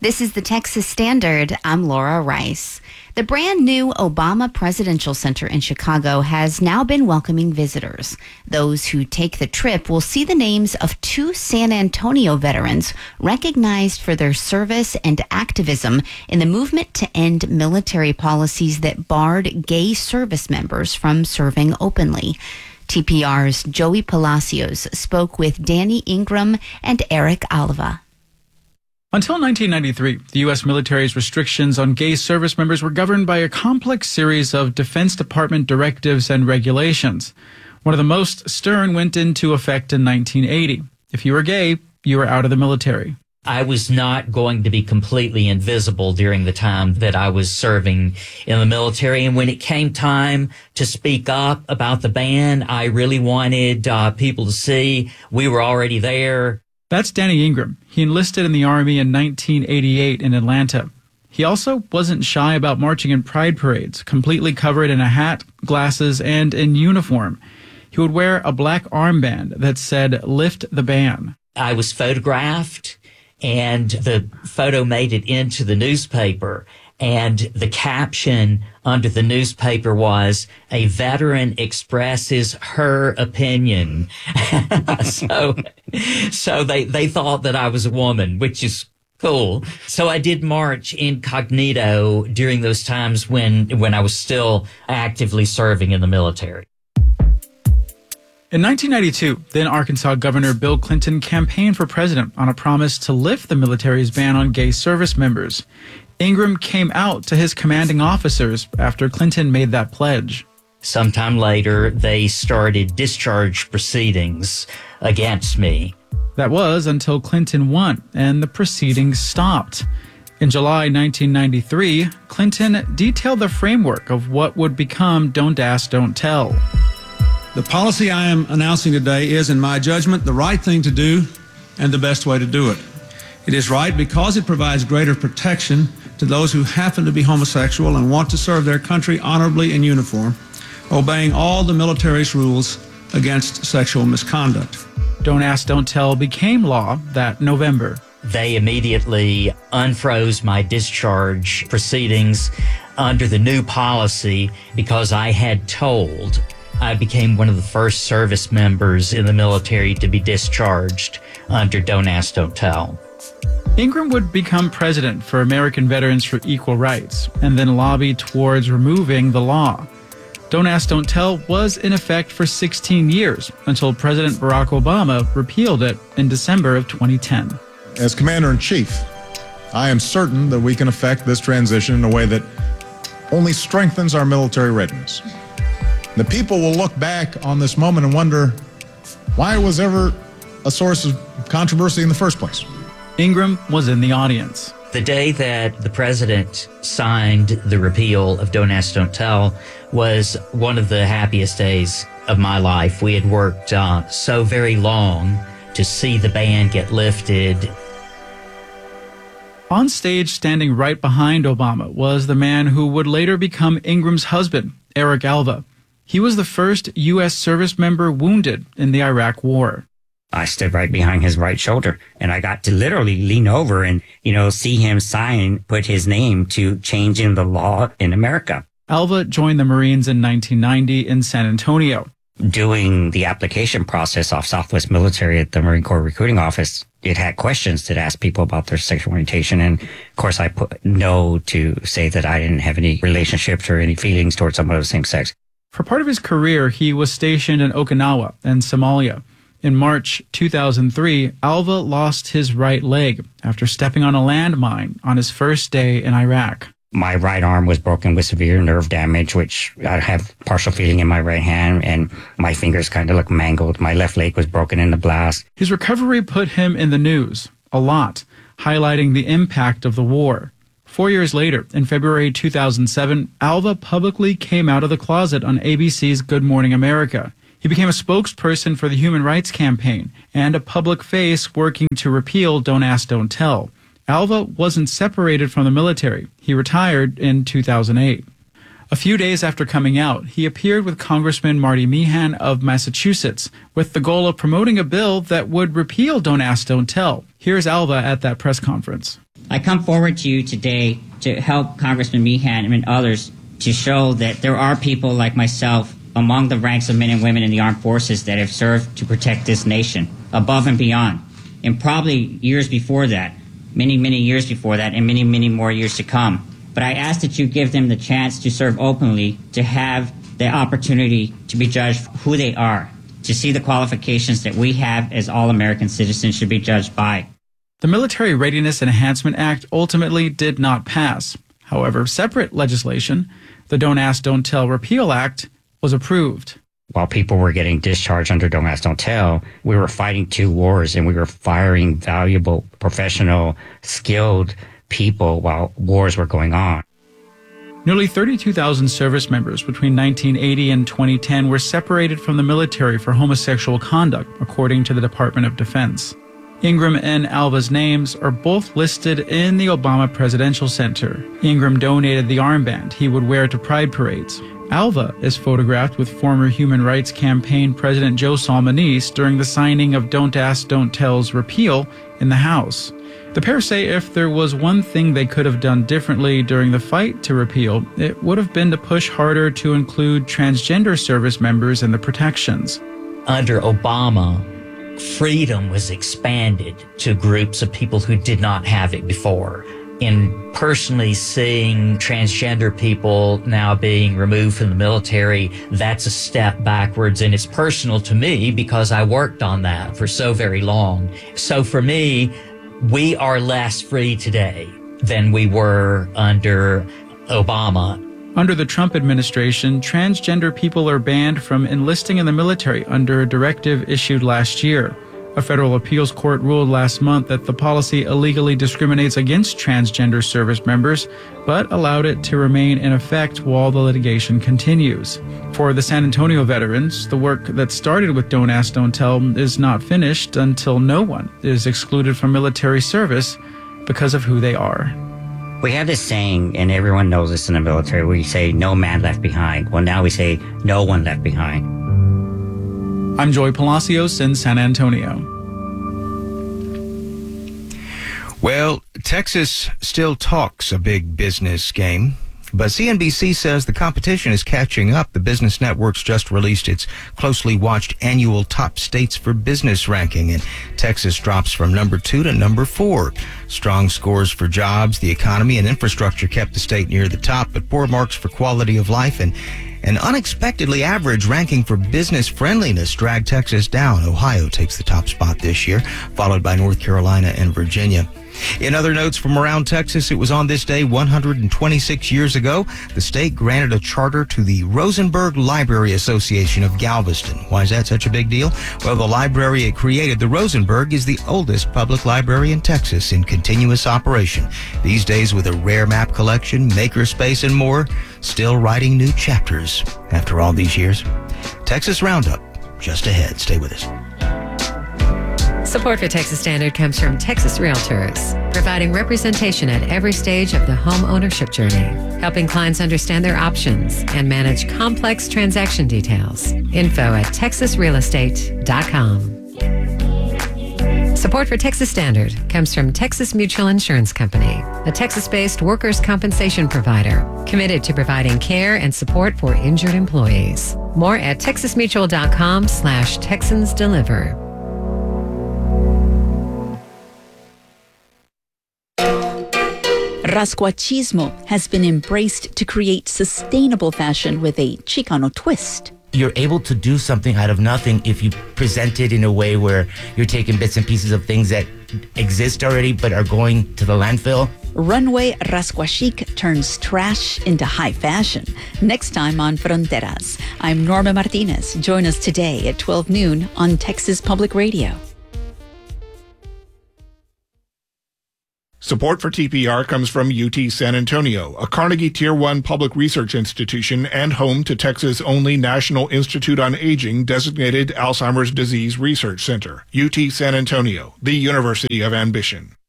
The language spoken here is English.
This is the Texas Standard. I'm Laura Rice. The brand new Obama Presidential Center in Chicago has now been welcoming visitors. Those who take the trip will see the names of two San Antonio veterans recognized for their service and activism in the movement to end military policies that barred gay service members from serving openly. TPR's Joey Palacios spoke with Danny Ingram and Eric Alva. Until 1993, the U.S. military's restrictions on gay service members were governed by a complex series of Defense Department directives and regulations. One of the most stern went into effect in 1980. If you were gay, you were out of the military. I was not going to be completely invisible during the time that I was serving in the military. And when it came time to speak up about the ban, I really wanted people to see we were already there. That's Danny Ingram. He enlisted in the Army in 1988 in Atlanta. He also wasn't shy about marching in pride parades, completely covered in a hat, glasses, and in uniform. He would wear a black armband that said, "Lift the ban." I was photographed, and the photo made it into the newspaper. And the caption under the newspaper was, "A veteran expresses her opinion." So they thought that I was a woman, which is cool. So I did march incognito during those times when I was still actively serving in the military. In 1992, then Arkansas Governor Bill Clinton campaigned for president on a promise to lift the military's ban on gay service members. Ingram came out to his commanding officers after Clinton made that pledge. Sometime later, they started discharge proceedings against me. That was until Clinton won and the proceedings stopped. In July 1993, Clinton detailed the framework of what would become Don't Ask, Don't Tell. The policy I am announcing today is, in my judgment, the right thing to do and the best way to do it. It is right because it provides greater protection to those who happen to be homosexual and want to serve their country honorably in uniform, obeying all the military's rules against sexual misconduct. Don't Ask, Don't Tell became law that November. They immediately unfroze my discharge proceedings under the new policy because I had told. I became one of the first service members in the military to be discharged under Don't Ask, Don't Tell. Ingram would become president for American Veterans for Equal Rights and then lobby towards removing the law. Don't Ask, Don't Tell was in effect for 16 years until President Barack Obama repealed it in December of 2010. As Commander-in-Chief, I am certain that we can effect this transition in a way that only strengthens our military readiness. The people will look back on this moment and wonder why it was ever a source of controversy in the first place. Ingram was in the audience. The day that the president signed the repeal of Don't Ask, Don't Tell was one of the happiest days of my life. We had worked so very long to see the ban get lifted. On stage, standing right behind Obama, was the man who would later become Ingram's husband, Eric Alva. He was the first U.S. service member wounded in the Iraq War. I stood right behind his right shoulder, and I got to literally lean over and, see him put his name to changing the law in America. Alva joined the Marines in 1990 in San Antonio. Doing the application process off Southwest Military at the Marine Corps Recruiting Office, it had questions that asked people about their sexual orientation. And of course, I put no to say that I didn't have any relationships or any feelings towards someone of the same sex. For part of his career, he was stationed in Okinawa and Somalia. In March 2003, Alva lost his right leg after stepping on a landmine on his first day in Iraq. My right arm was broken with severe nerve damage, which I have partial feeling in my right hand, and my fingers kind of look mangled. My left leg was broken in the blast. His recovery put him in the news a lot, highlighting the impact of the war. 4 years later, in February 2007, Alva publicly came out of the closet on ABC's Good Morning America. He became a spokesperson for the Human Rights Campaign and a public face working to repeal Don't Ask, Don't Tell. Alva wasn't separated from the military. He retired in 2008. A few days after coming out, he appeared with Congressman Marty Meehan of Massachusetts with the goal of promoting a bill that would repeal Don't Ask, Don't Tell. Here's Alva at that press conference. I come forward to you today to help Congressman Meehan and others to show that there are people like myself among the ranks of men and women in the armed forces that have served to protect this nation above and beyond, and probably years before that, many, many years before that, and many, many more years to come. But I ask that you give them the chance to serve openly, to have the opportunity to be judged for who they are, to see the qualifications that we have as all American citizens should be judged by. The Military Readiness Enhancement Act ultimately did not pass. However, separate legislation, the Don't Ask, Don't Tell Repeal Act, was approved. While people were getting discharged under Don't Ask, Don't Tell, we were fighting two wars and we were firing valuable, professional, skilled people while wars were going on. Nearly 32,000 service members between 1980 and 2010 were separated from the military for homosexual conduct, according to the Department of Defense. Ingram and Alva's names are both listed in the Obama Presidential Center. Ingram donated the armband he would wear to pride parades. Alva is photographed with former Human Rights Campaign President Joe Salmonese during the signing of Don't Ask, Don't Tell's repeal in the House. The pair say if there was one thing they could have done differently during the fight to repeal, it would have been to push harder to include transgender service members in the protections. Under Obama, freedom was expanded to groups of people who did not have it before. In personally seeing transgender people now being removed from the military, that's a step backwards, and it's personal to me because I worked on that for so very long. So for me, we are less free today than we were under Obama. Under the Trump administration, transgender people are banned from enlisting in the military under a directive issued last year. A federal appeals court ruled last month that the policy illegally discriminates against transgender service members, but allowed it to remain in effect while the litigation continues. For the San Antonio veterans, the work that started with Don't Ask, Don't Tell is not finished until no one is excluded from military service because of who they are. We have this saying, and everyone knows this in the military, we say, no man left behind. Well, now we say, no one left behind. I'm Joy Palacios in San Antonio. Well, Texas still talks a big business game, but CNBC says the competition is catching up. The Business Network's just released its closely watched annual top states for business ranking, and Texas drops from number 2 to number 4. Strong scores for jobs, the economy, and infrastructure kept the state near the top, but poor marks for quality of life and an unexpectedly average ranking for business friendliness dragged Texas down. Ohio takes the top spot this year, followed by North Carolina and Virginia. In other notes from around Texas, it was on this day 126 years ago, the state granted a charter to the Rosenberg Library Association of Galveston. Why is that such a big deal? Well, the library it created, the Rosenberg, is the oldest public library in Texas in continuous operation. These days, with a rare map collection, makerspace, and more, still writing new chapters after all these years. Texas Roundup, just ahead. Stay with us. Support for Texas Standard comes from Texas Realtors, providing representation at every stage of the home ownership journey, helping clients understand their options and manage complex transaction details. Info at texasrealestate.com. Support for Texas Standard comes from Texas Mutual Insurance Company, a Texas-based workers' compensation provider committed to providing care and support for injured employees. More at texasmutual.com/TexansDeliver. Rascuachismo has been embraced to create sustainable fashion with a Chicano twist. You're able to do something out of nothing if you present it in a way where you're taking bits and pieces of things that exist already but are going to the landfill. Runway Rascuachic turns trash into high fashion. Next time on Fronteras. I'm Norma Martinez. Join us today at 12 noon on Texas Public Radio. Support for TPR comes from UT San Antonio, a Carnegie Tier 1 public research institution and home to Texas' only National Institute on Aging designated Alzheimer's Disease Research Center. UT San Antonio, the University of Ambition.